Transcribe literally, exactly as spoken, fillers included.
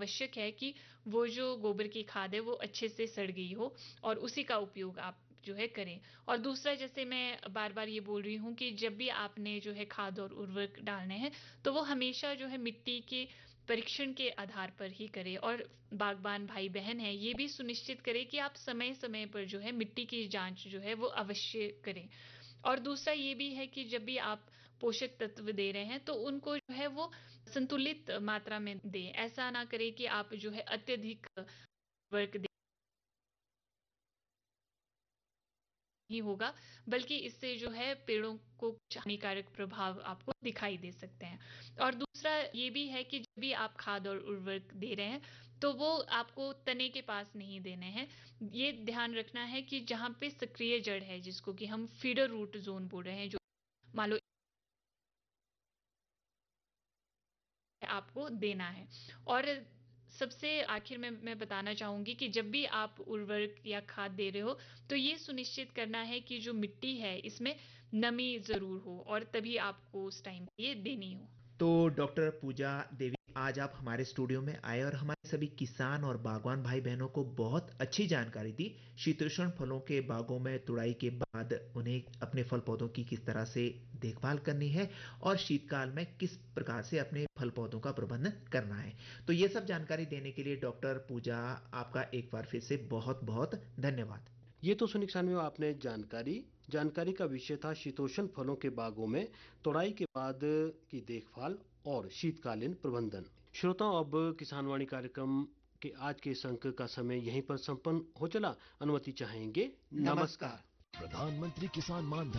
आवश्यक है कि वो जो गोबर की खाद है वो अच्छे से सड़ गई हो और उसी का उपयोग आप जो है करें। और दूसरा, जैसे मैं बार बार ये बोल रही हूँ कि जब भी आपने जो है खाद और उर्वरक डालने हैं तो वो हमेशा जो है मिट्टी के परीक्षण के आधार पर ही करें। और बागबान भाई बहन है, ये भी सुनिश्चित करें कि आप समय समय पर जो है मिट्टी की जांच जो है वो अवश्य करें। और दूसरा ये भी है कि जब भी आप पोषक तत्व दे रहे हैं तो उनको जो है वो संतुलित मात्रा में दें। ऐसा ना करें कि आप जो है अत्यधिक वर्क दे ही होगा, बल्कि इससे जो है पेड़ों को कुछ हानिकारक प्रभाव आपको दिखाई दे सकते हैं। और दूसरा ये भी है कि जब भी आप खाद और उर्वरक दे रहे हैं तो वो आपको तने के पास नहीं देने हैं। ये ध्यान रखना है कि जहाँ पे सक्रिय जड़ है, जिसको कि हम फीडर रूट जोन बोल रहे हैं, जो मान लो आपको देना है। और सबसे आखिर में मैं बताना चाहूंगी कि जब भी आप उर्वरक या खाद दे रहे हो तो ये सुनिश्चित करना है कि जो मिट्टी है इसमें नमी जरूर हो, और तभी आपको उस टाइम पे ये देनी हो। तो डॉक्टर पूजा देवी, आज आप हमारे स्टूडियो में आए और हमारे सभी किसान और बागवान भाई बहनों को बहुत अच्छी जानकारी दी। शीतोष्ण फलों के बागों में तुड़ाई के बाद उन्हें अपने फल पौधों की किस तरह से देखभाल करनी है और शीतकाल में किस प्रकार से अपने फल पौधों का प्रबंधन करना है। तो ये सब जानकारी देने के लिए डॉक्टर पूजा, आपका एक बार फिर से बहुत बहुत धन्यवाद। ये तो सुनिक सानवी, आपने जानकारी जानकारी का विषय था शीतोष्ण फलों के बागों में तोड़ाई के बाद की देखभाल और शीतकालीन प्रबंधन। श्रोताओं, अब किसानवाणी कार्यक्रम के आज के इस अंक का समय यहीं पर संपन्न हो चला। अनुमति चाहेंगे। नमस्कार। नमस्कार। प्रधानमंत्री किसान मान